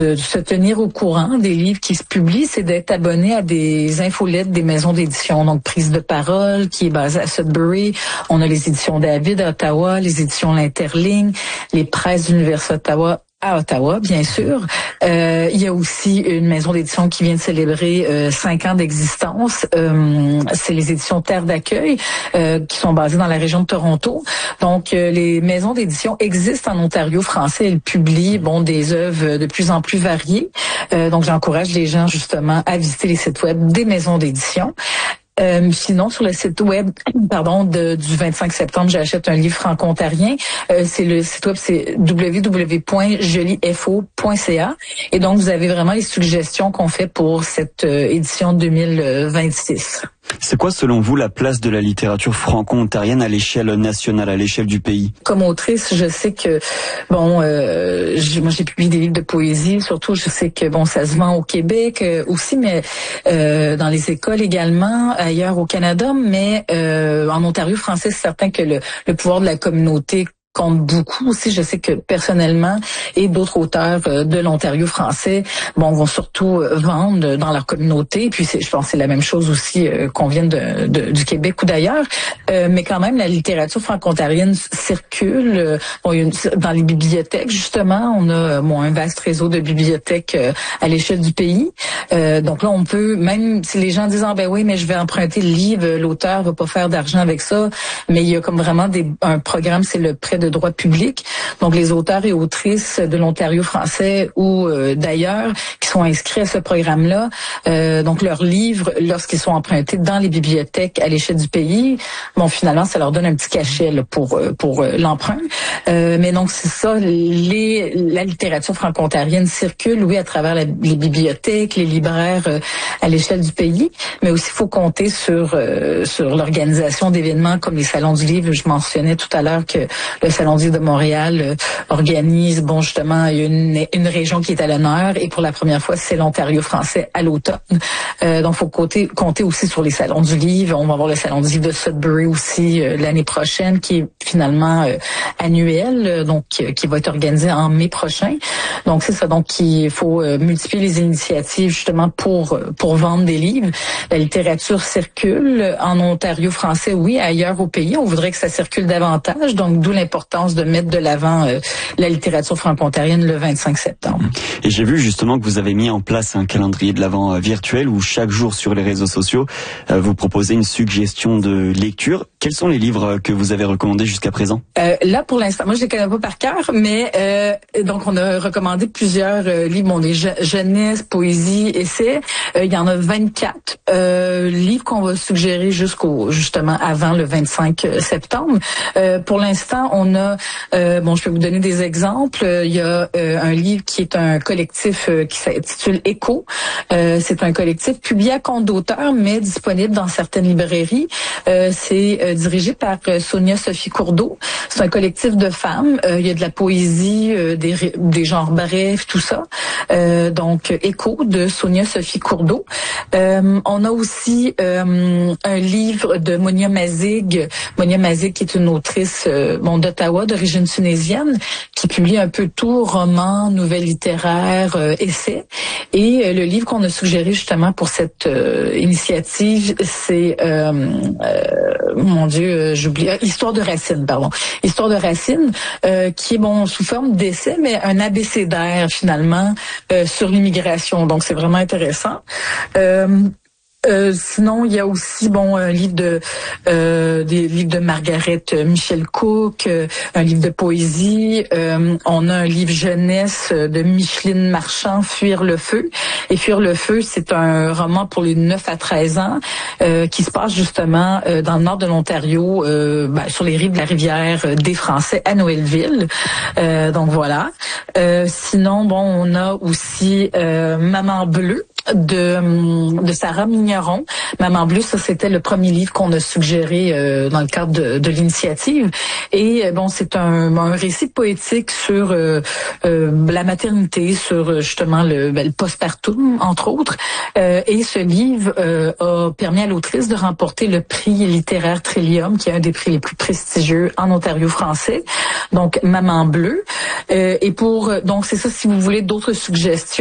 de se tenir au courant des livres qui se publient, c'est d'être abonné à des infolettes des maisons d'édition. Donc, Prise de parole, qui est basée à Sudbury. On a les éditions David à Ottawa, les éditions L'Interligne, les presses de l'Université d'Ottawa à Ottawa, bien sûr. Il y a aussi une maison d'édition qui vient de célébrer 5 ans d'existence. C'est les éditions Terre d'accueil qui sont basées dans la région de Toronto. Donc, les maisons d'édition existent en Ontario français. Elles publient des œuvres de plus en plus variées. Donc, j'encourage les gens justement à visiter les sites web des maisons d'édition. Sinon, sur le site web, du 25 septembre, j'achète un livre franco-ontarien. C'est le site web, c'est www.jolifo.ca. Et donc, vous avez vraiment les suggestions qu'on fait pour cette édition 2026. C'est quoi, selon vous, la place de la littérature franco-ontarienne à l'échelle nationale, à l'échelle du pays? Comme autrice, je sais que, moi, j'ai publié des livres de poésie. Surtout, je sais que, ça se vend au Québec aussi, mais dans les écoles également, ailleurs au Canada. Mais en Ontario français, c'est certain que le pouvoir de la communauté compte beaucoup aussi. Je sais que personnellement et d'autres auteurs de l'Ontario français, vont surtout vendre dans leur communauté. Puis je pense que c'est la même chose aussi qu'on vienne du Québec ou d'ailleurs. Mais quand même, la littérature franco-ontarienne circule. Dans les bibliothèques, justement, on a un vaste réseau de bibliothèques à l'échelle du pays. Donc là, on peut, même si les gens disent oui, mais je vais emprunter le livre, l'auteur va pas faire d'argent avec ça. Mais il y a comme vraiment un programme, c'est le prêt de droit public. Donc, les auteurs et autrices de l'Ontario français ou d'ailleurs qui sont inscrits à ce programme-là, donc leurs livres, lorsqu'ils sont empruntés dans les bibliothèques à l'échelle du pays, finalement, ça leur donne un petit cachet là, pour l'emprunt. Mais donc, c'est ça, la littérature franco-ontarienne circule, oui, à travers les bibliothèques, les libraires à l'échelle du pays, mais aussi il faut compter sur l'organisation d'événements comme les salons du livre. Je mentionnais tout à l'heure que le Salon du livre de Montréal organise, justement, il y a une région qui est à l'honneur et pour la première fois, c'est l'Ontario français à l'automne. Donc, faut compter aussi sur les salons du livre. On va avoir le Salon du livre de Sudbury aussi l'année prochaine, qui est finalement annuel, donc qui va être organisé en mai prochain. Donc, c'est ça. Donc, il faut multiplier les initiatives justement pour vendre des livres. La littérature circule en Ontario français, oui, ailleurs au pays. On voudrait que ça circule davantage. Donc, d'où l'importance de mettre de l'avant la littérature franco-ontarienne le 25 septembre. Et j'ai vu justement que vous avez mis en place un calendrier de l'avant virtuel où chaque jour sur les réseaux sociaux, vous proposez une suggestion de lecture. Quels sont les livres que vous avez recommandés jusqu'à présent? Là, pour l'instant, moi, je les connais pas par cœur, mais donc on a recommandé plusieurs livres, des jeunesse, poésie, essais. Il y en a 24 livres qu'on va suggérer justement avant le 25 septembre. Pour l'instant, on a, je peux vous donner des exemples. Il y a un livre qui est un collectif qui s'intitule Écho. C'est un collectif publié à compte d'auteur, mais disponible dans certaines librairies. C'est dirigé par Sonia Sophie Courdeau. C'est un collectif de femmes. Il y a de la poésie, des genres brefs, tout ça. Donc, Écho de Sonia Sophie Courdeau. On a aussi un livre de Monia Mazig. Monia Mazig qui est une autrice d'Ottawa, d'origine tunisienne, qui publie un peu tout, romans, nouvelles littéraires, essais. Et le livre qu'on a suggéré justement pour cette initiative, c'est j'oublie, Histoire de Racine, Histoire de Racine, qui est sous forme d'essai, mais un abécédaire finalement sur l'immigration. Donc c'est vraiment intéressant. Sinon, il y a aussi un livre des livres de Margaret Michel Cook, un livre de poésie. On a un livre jeunesse de Micheline Marchand, Fuir le feu. Et Fuir le feu, c'est un roman pour les 9 à 13 ans qui se passe justement dans le nord de l'Ontario, sur les rives de la rivière des Français à Noëllville. Donc voilà. Sinon, on a aussi Maman bleue de Sarah Migneron. Maman Bleue, ça c'était le premier livre qu'on a suggéré dans le cadre de l'initiative. Et bon, c'est un récit poétique sur la maternité, sur justement le postpartum, entre autres. Et ce livre a permis à l'autrice de remporter le prix littéraire Trillium, qui est un des prix les plus prestigieux en Ontario français. Donc, Maman Bleue. Et donc c'est ça, si vous voulez d'autres suggestions.